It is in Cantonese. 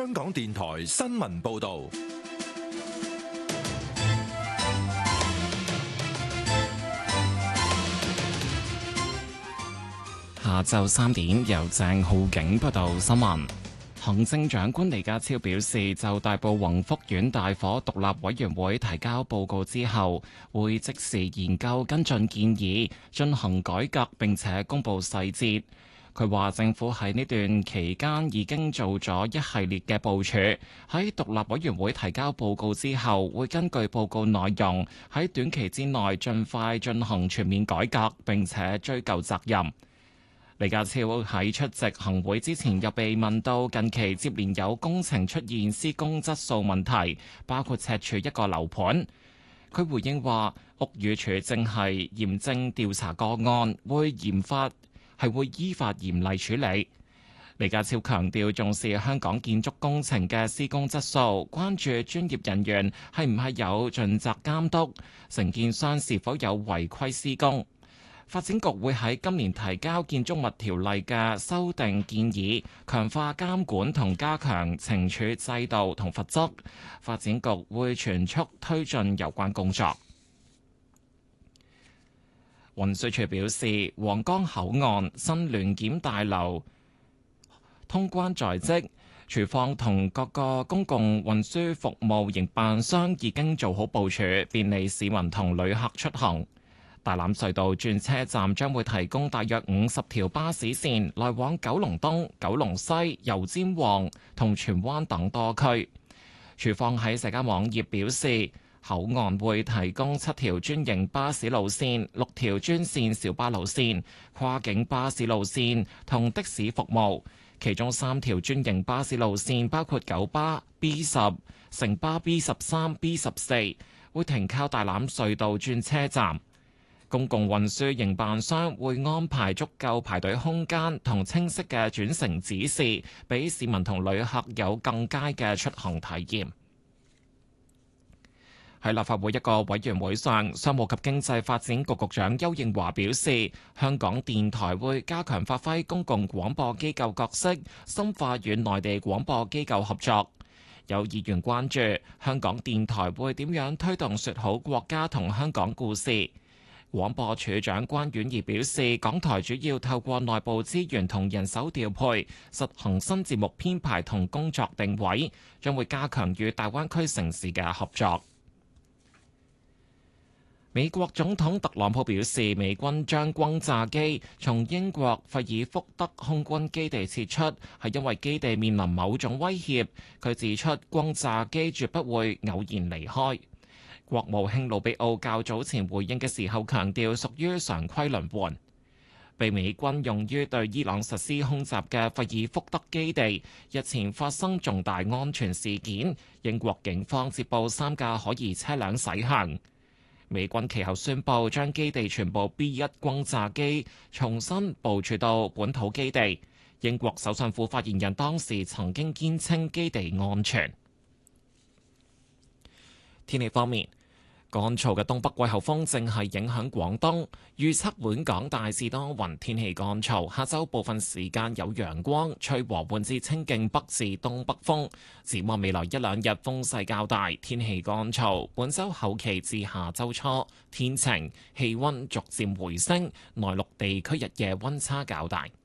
香港電台新聞報道。 下晝3點，由鄭浩景報道新聞。行政長官李家超表示，就大埔宏福苑大火獨立委員會提交報告之後，會即時研究跟進建議，進行改革並且公布細節。佢話政府喺呢段期間已經做咗一系列嘅部署，喺獨立委員會提交報告之後，會根據報告內容喺短期之內盡快進行全面改革並且追究責任。李家超喺出席行會之前，又被問到近期接連有工程出現施工質素問題，包括赤柱一個樓盤。佢回應話，屋宇署正係嚴正調查個案，會依法嚴厲處理。李家超強調重視香港建築工程嘅施工質素，關注專業人員係唔係有盡責監督，承建商是否有違規施工。發展局會喺今年提交建築物條例嘅修訂建議，強化監管同加強懲處制度同罰則。發展局會全速推進有關工作。運輸署表示，皇崗口岸新聯檢大樓通關在即，署方同各個公共運輸服務營辦商已經做好部署，便利市民同旅客出行。大欖隧道轉車站將會提供大約50條巴士線，來往九龍東、九龍西、油尖旺同荃灣等多區。署方喺社交網頁表示，口岸會提供7條專營巴士路線、6條專線小巴路線、跨境巴士路線同的士服務，其中3條專營巴士路線包括九巴 B10、城巴 B13、B14，會停靠大欖隧道轉車站。公共運輸營辦商會安排足夠排隊空間同清晰嘅轉乘指示，俾市民同旅客有更佳嘅出行體驗。喺立法會一個委員會上，商務及經濟發展局局長邱應華表示，香港電台會加強發揮公共廣播機構角色，深化與內地廣播機構合作。有議員關注香港電台會點樣推動說好國家同香港故事。廣播處長關婉儀表示，港台主要透過內部資源同人手調配，實行新節目編排同工作定位，將會加強與大灣區城市嘅合作。美國總統特朗普表示，美軍將轟炸機從英國費爾福德空軍基地撤出，係因為基地面臨某種威脅。佢指出，轟炸機絕不會偶然離開。國務卿魯比奧較早前回應嘅時候強調，屬於常規輪換。被美軍用於對伊朗實施空襲嘅費爾福德基地日前發生重大安全事件，英國警方接報3架可疑車輛駛向。美軍其後宣布將基地全部 B1 轟炸機重新部署到本土基地。英國首相府發言人當時曾經堅稱基地安全。天氣方面，乾燥嘅東北季候風正係影響廣東，預測本港大致多雲，天氣乾燥。下週部分時間有陽光，吹和緩至清勁北至東北風。展望未來1、2日風勢較大，天氣乾燥。本週後期至下週初天晴，氣溫逐漸回升，內陸地區日夜溫差較大。